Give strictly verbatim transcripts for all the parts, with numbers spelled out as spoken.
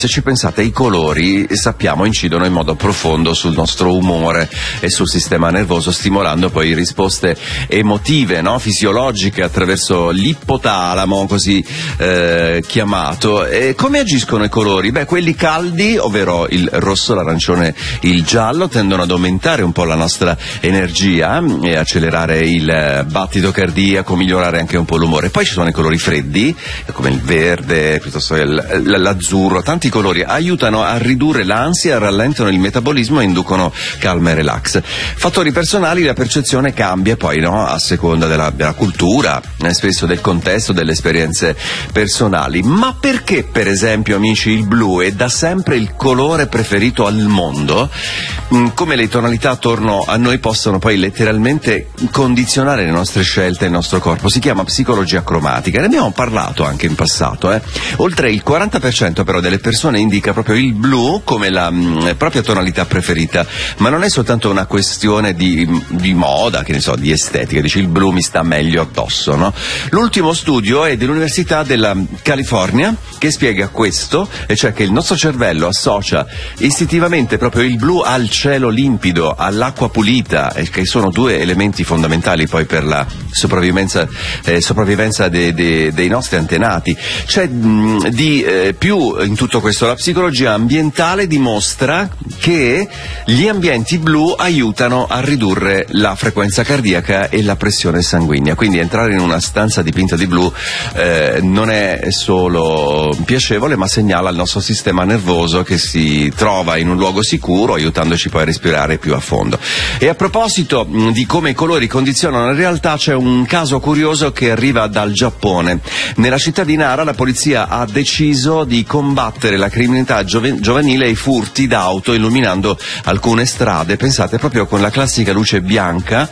Se ci pensate, i colori, sappiamo, incidono in modo profondo sul nostro umore e sul sistema nervoso, stimolando poi risposte emotive, no? Fisiologiche, attraverso l'ipotalamo, così eh, chiamato. E come agiscono i colori? Beh, quelli caldi, ovvero il rosso, l'arancione, il giallo, tendono ad aumentare un po' la nostra energia e accelerare il battito cardiaco, migliorare anche un po' l'umore. Poi ci sono i colori freddi, come il verde, piuttosto che l'azzurro. Tanti colori aiutano a ridurre l'ansia, rallentano il metabolismo e inducono calma e relax. Fattori personali: la percezione cambia poi, no? A seconda della, della cultura, eh, spesso del contesto, delle esperienze personali. Ma perché, per esempio, amici, il blu è da sempre il colore preferito al mondo? Mm, come le tonalità attorno a noi possono poi letteralmente condizionare le nostre scelte e il nostro corpo. Si chiama psicologia cromatica, ne abbiamo parlato anche in passato. Eh? Oltre il quaranta per cento però delle persone indica proprio il blu come la mh, propria tonalità preferita, ma non è soltanto una questione di, di moda, che ne so, di estetica, dici il blu mi sta meglio addosso, no? L'ultimo studio è dell'Università della California, che spiega questo, e cioè che il nostro cervello associa istintivamente proprio il blu al cielo limpido, all'acqua pulita, e che sono due elementi fondamentali poi per la sopravvivenza, eh, sopravvivenza de, de, dei nostri antenati. C'è mh, di eh, più in tutto questo. La psicologia ambientale dimostra che gli ambienti blu aiutano a ridurre la frequenza cardiaca e la pressione sanguigna, quindi entrare in una stanza dipinta di blu eh, non è solo piacevole, ma segnala al nostro sistema nervoso che si trova in un luogo sicuro, aiutandoci poi a respirare più a fondo. E a proposito mh, di come i colori condizionano la realtà, c'è un caso curioso che arriva dal Giappone. Nella città di Nara la polizia ha deciso di combattere la criminalità giovanile e i furti d'auto illuminando alcune strade, pensate, proprio con la classica luce bianca,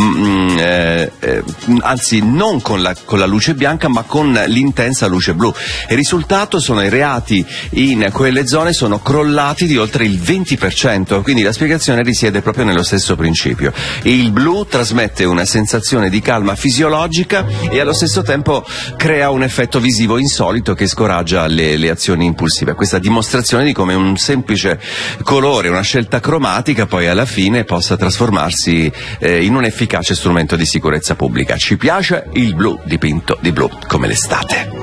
mm, eh, eh, anzi non con la, con la luce bianca, ma con l'intensa luce blu. Il risultato sono i reati in quelle zone sono crollati di oltre il venti per cento, quindi la spiegazione risiede proprio nello stesso principio. Il blu trasmette una sensazione di calma fisiologica e allo stesso tempo crea un effetto visivo insolito che scoraggia le, le azioni impulsive. Questa dimostrazione di come un semplice colore, una scelta cromatica, poi alla fine possa trasformarsi eh, in un efficace strumento di sicurezza pubblica. Ci piace il blu dipinto di blu, come l'estate.